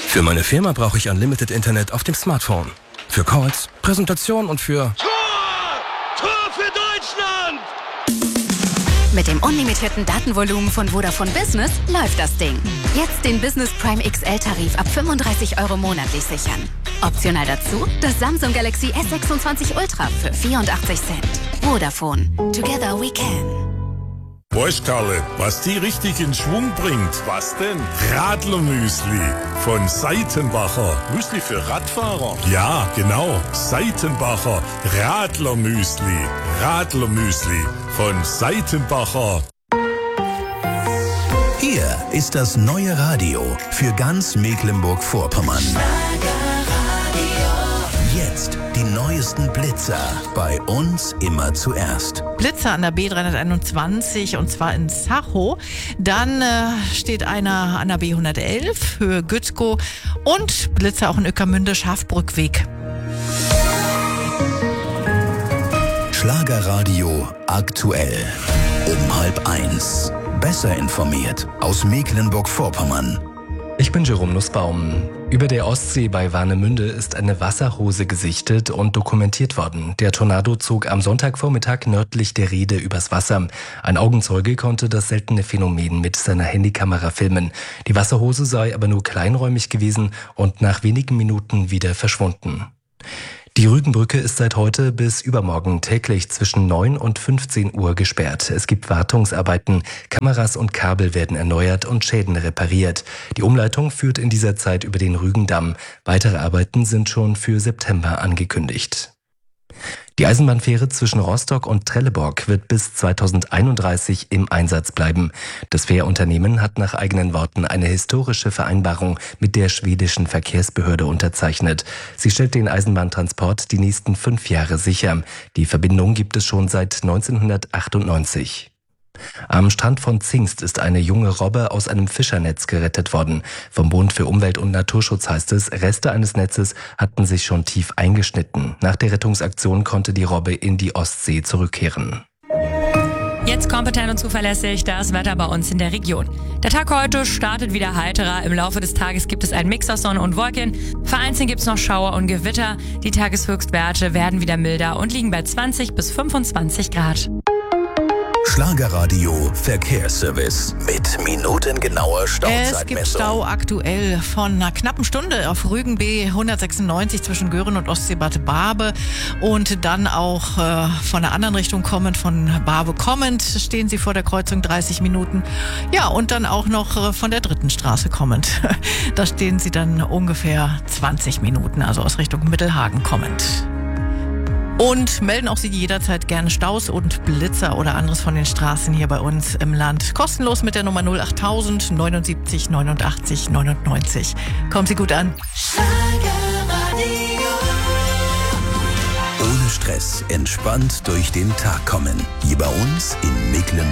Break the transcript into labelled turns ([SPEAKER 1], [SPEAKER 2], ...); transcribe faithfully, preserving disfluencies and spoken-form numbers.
[SPEAKER 1] Für meine Firma brauche ich Unlimited Internet auf dem Smartphone. Für Calls, Präsentation und für...
[SPEAKER 2] Tor! Tor für Deutschland!
[SPEAKER 3] Mit dem unlimitierten Datenvolumen von Vodafone Business läuft das Ding. Jetzt den Business Prime X L-Tarif ab fünfunddreißig Euro monatlich sichern. Optional dazu das Samsung Galaxy S sechsundzwanzig Ultra für vierundachtzig Cent. Vodafone. Together we can.
[SPEAKER 4] Weißt Karle, was die richtig in Schwung bringt?
[SPEAKER 2] Was denn?
[SPEAKER 4] Radlermüsli von Seitenbacher.
[SPEAKER 2] Müsli für Radfahrer?
[SPEAKER 4] Ja, genau. Seitenbacher Radlermüsli. Radlermüsli von Seitenbacher.
[SPEAKER 5] Hier ist das neue Radio für ganz Mecklenburg-Vorpommern. Jetzt die neuesten Blitzer. Bei uns immer zuerst.
[SPEAKER 6] Blitzer an der B dreihunderteinundzwanzig und zwar in Zacho. Dann äh, steht einer an der B hundertelf, Höhe Gützkow und Blitzer auch in Ueckermünde, Schafbrückweg.
[SPEAKER 5] Schlagerradio aktuell. Um halb eins. Besser informiert aus Mecklenburg-Vorpommern.
[SPEAKER 7] Ich bin Jerome Nussbaum. Über der Ostsee bei Warnemünde ist eine Wasserhose gesichtet und dokumentiert worden. Der Tornado zog am Sonntagvormittag nördlich der Reede übers Wasser. Ein Augenzeuge konnte das seltene Phänomen mit seiner Handykamera filmen. Die Wasserhose sei aber nur kleinräumig gewesen und nach wenigen Minuten wieder verschwunden. Die Rügenbrücke ist seit heute bis übermorgen täglich zwischen neun und fünfzehn Uhr gesperrt. Es gibt Wartungsarbeiten, Kameras und Kabel werden erneuert und Schäden repariert. Die Umleitung führt in dieser Zeit über den Rügendamm. Weitere Arbeiten sind schon für September angekündigt. Die Eisenbahnfähre zwischen Rostock und Trelleborg wird bis zweitausendeinunddreißig im Einsatz bleiben. Das Fährunternehmen hat nach eigenen Worten eine historische Vereinbarung mit der schwedischen Verkehrsbehörde unterzeichnet. Sie stellt den Eisenbahntransport die nächsten fünf Jahre sicher. Die Verbindung gibt es schon seit neunzehnhundertachtundneunzig. Am Strand von Zingst ist eine junge Robbe aus einem Fischernetz gerettet worden. Vom Bund für Umwelt und Naturschutz heißt es, Reste eines Netzes hatten sich schon tief eingeschnitten. Nach der Rettungsaktion konnte die Robbe in die Ostsee zurückkehren.
[SPEAKER 8] Jetzt kompetent und zuverlässig das Wetter bei uns in der Region. Der Tag heute startet wieder heiterer. Im Laufe des Tages gibt es einen Mix aus Sonne und Wolken. Vereinzelt gibt es noch Schauer und Gewitter. Die Tageshöchstwerte werden wieder milder und liegen bei zwanzig bis fünfundzwanzig Grad.
[SPEAKER 5] Schlagerradio Verkehrsservice mit minutengenauer Stauzeitmessung.
[SPEAKER 6] Es gibt Stau aktuell von einer knappen Stunde auf Rügen B hundertsechsundneunzig zwischen Göhren und Ostseebad Barbe und dann auch äh, von der anderen Richtung kommend, von Barbe kommend, stehen Sie vor der Kreuzung dreißig Minuten. Ja, und dann auch noch äh, von der dritten Straße kommend. Da stehen Sie dann ungefähr zwanzig Minuten, also aus Richtung Mittelhagen kommend. Und melden auch Sie jederzeit gerne Staus und Blitzer oder anderes von den Straßen hier bei uns im Land. Kostenlos mit der Nummer null acht null null neun sieben neunundachtzig neunundneunzig. Kommen Sie gut an.
[SPEAKER 5] Ohne Stress, entspannt durch den Tag kommen. Hier bei uns in Mecklenburg.